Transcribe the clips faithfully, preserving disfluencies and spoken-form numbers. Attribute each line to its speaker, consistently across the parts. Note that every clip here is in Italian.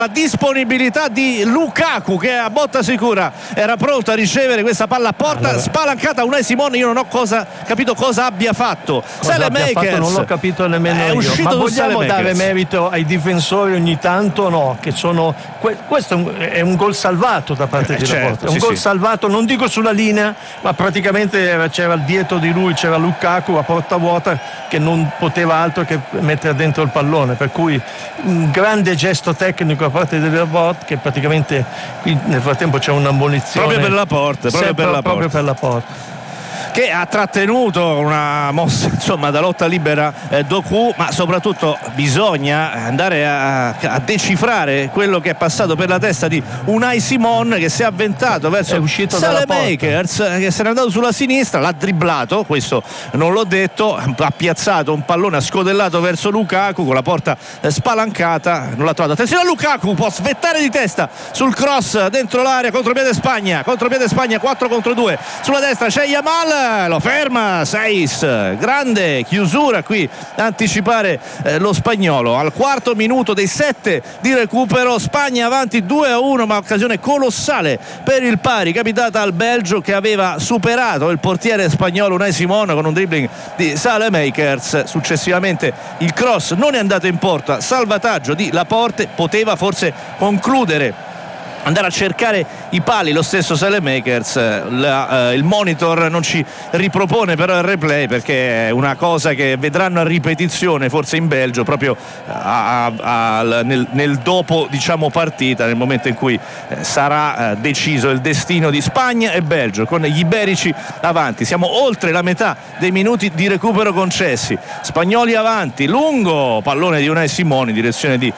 Speaker 1: la disponibilità di Lukaku, che a botta sicura era pronto a ricevere questa palla a porta. Allora, spalancata Unai Simon, io non ho cosa, capito cosa abbia fatto.
Speaker 2: Makers non l'ho capito nemmeno
Speaker 1: è
Speaker 2: io, ma vogliamo dare merito ai difensori ogni tanto? No, che sono questo è un, è un gol salvato da parte eh, di certo, Laporte, è un sì, gol sì. salvato, non dico sulla linea, ma praticamente c'era dietro di lui c'era Lukaku a porta vuota che non poteva altro che mettere dentro il pallone, per cui un grande gesto tecnico parte di Laporte, che praticamente qui nel frattempo c'è un'ammonizione
Speaker 1: proprio per Laporte, proprio per Laporte.
Speaker 2: proprio per Laporte,
Speaker 1: che ha trattenuto una mossa insomma da lotta libera eh, Doku, ma soprattutto bisogna andare a, a decifrare quello che è passato per la testa di Unai Simon, che si è avventato verso Saelemaekers, che se n'è andato sulla sinistra, l'ha dribblato, questo non l'ho detto, ha piazzato un pallone, ha scodellato verso Lukaku con la porta eh, spalancata, non l'ha trovato. Attenzione a Lukaku, può svettare di testa sul cross dentro l'area, contropiede Spagna, contropiede Spagna, quattro contro due, sulla destra c'è Yamal, lo ferma Saiz, grande chiusura qui, anticipare eh, lo spagnolo al quarto minuto dei sette di recupero. Spagna avanti due a uno, ma occasione colossale per il pari capitata al Belgio, che aveva superato il portiere spagnolo Unai Simon con un dribbling di Saelemaekers. Successivamente il cross non è andato in porta, salvataggio di Laporte, poteva forse concludere, andare a cercare i pali lo stesso Saelemaekers. La, eh, il monitor non ci ripropone però il replay, perché è una cosa che vedranno a ripetizione forse in Belgio, proprio a, a, a, nel, nel dopo diciamo partita, nel momento in cui eh, sarà eh, deciso il destino di Spagna e Belgio, con gli iberici avanti. Siamo oltre la metà dei minuti di recupero concessi, spagnoli avanti, lungo pallone di Unai Simon in direzione di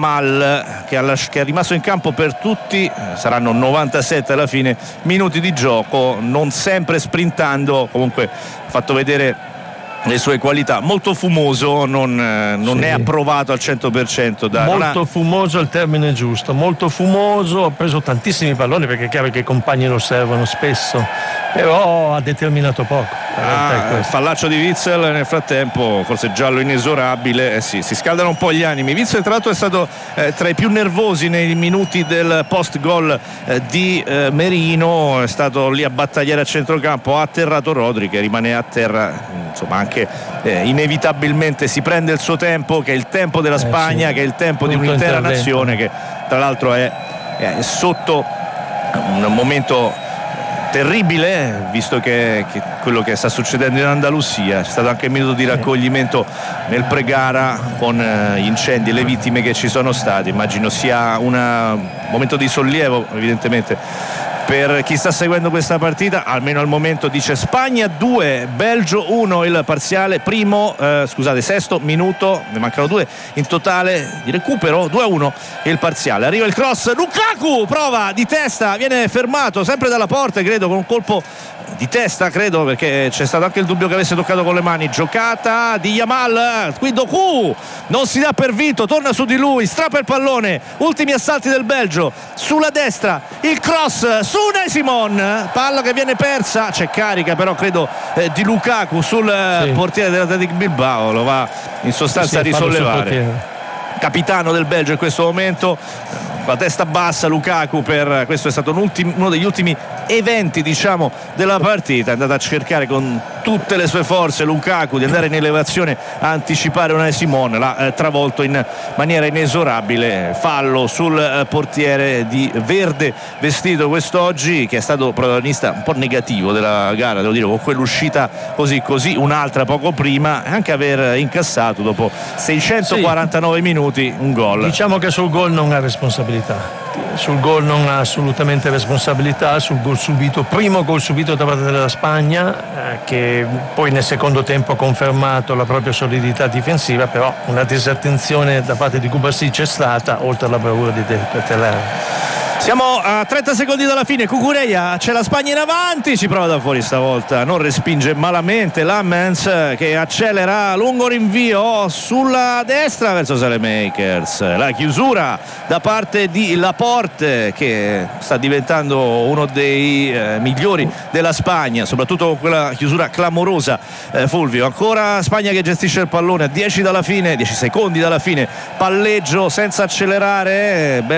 Speaker 1: Yamal, che, alla, che è rimasto in campo per tutti, saranno novantasette alla fine minuti di gioco, non sempre sprintando, comunque ha fatto vedere le sue qualità, molto fumoso, non, non sì. è approvato al cento per cento da
Speaker 2: molto
Speaker 1: una...
Speaker 2: fumoso è il termine giusto, molto fumoso, ha preso tantissimi palloni, perché è chiaro che i compagni lo servono spesso, però ha determinato poco.
Speaker 1: Ah, il fallaccio di Witsel nel frattempo, forse giallo inesorabile, eh sì, si scaldano un po' gli animi. Witsel tra l'altro è stato eh, tra i più nervosi nei minuti del post gol eh, di eh, Merino, è stato lì a battagliare a centrocampo, ha atterrato Rodri che rimane a terra, insomma anche eh, inevitabilmente si prende il suo tempo, che è il tempo della Spagna, eh sì, che è il tempo di un'intera nazione, che tra l'altro è, è sotto un momento terribile, visto che, che quello che sta succedendo in Andalusia. C'è stato anche il minuto di raccoglimento nel pre-gara con eh, gli incendi e le vittime che ci sono stati. Immagino sia una, un momento di sollievo evidentemente per chi sta seguendo questa partita, almeno al momento. Dice Spagna due, Belgio uno il parziale, primo eh, scusate sesto minuto, ne mancano due in totale di recupero, due a uno il parziale. Arriva il cross, Lukaku prova di testa, viene fermato sempre dalla porta, credo con un colpo di testa, credo, perché c'è stato anche il dubbio che avesse toccato con le mani. Giocata di Yamal, qui Doku non si dà per vinto, torna su di lui, strappa il pallone, ultimi assalti del Belgio sulla destra, il cross su Unai Simon, palla che viene persa, c'è carica però credo eh, di Lukaku sul sì. portiere dell'Athletic Bilbao, lo va in sostanza sì, a risollevare. Capitano del Belgio in questo momento, la testa bassa Lukaku, per questo è stato un ultimo, uno degli ultimi eventi diciamo della partita, è andato a cercare con tutte le sue forze Lukaku di andare in elevazione a anticipare Unai Simon, l'ha eh, travolto in maniera inesorabile. Fallo sul eh, portiere di verde vestito quest'oggi, che è stato protagonista un po' negativo della gara, devo dire, con quell'uscita così così, un'altra poco prima, e anche aver incassato dopo seicentoquarantanove sì. minuti un gol.
Speaker 2: Diciamo che sul gol non ha responsabilità, sul gol non ha assolutamente responsabilità, sul gol subito, primo gol subito da parte della Spagna, eh, che poi nel secondo tempo ha confermato la propria solidità difensiva, però una disattenzione da parte di Kubasi c'è stata, oltre alla bravura di Del Keteler.
Speaker 1: Siamo a trenta secondi dalla fine. Cucurella, c'è la Spagna in avanti, ci prova da fuori stavolta, non respinge malamente Lammens che accelera, lungo rinvio sulla destra verso Saelemaekers, la chiusura da parte di Laporte che sta diventando uno dei eh, migliori della Spagna, soprattutto con quella chiusura clamorosa. eh, Fulvio, ancora Spagna che gestisce il pallone a dieci dalla fine, dieci secondi dalla fine, palleggio senza accelerare,